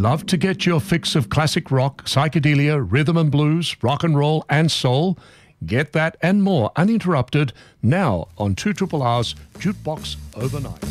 Love to get your fix of classic rock, psychedelia, rhythm and blues, rock and roll and soul? Get that and more uninterrupted now on 2RRR's Jukebox Overnight.